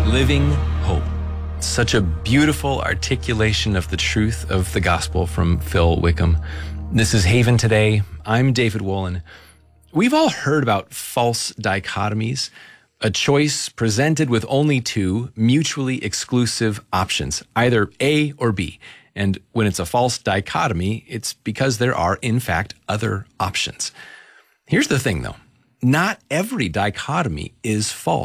Living hope. Such a beautiful articulation of the truth of the gospel from Phil Wickham. This is Haven Today. I'm David Wolin. We've all heard about false dichotomies, a choice presented with only two mutually exclusive options, either A or B. And when it's a false dichotomy, it's because there are, in fact, other options. Here's the thing, though. Not every dichotomy is false.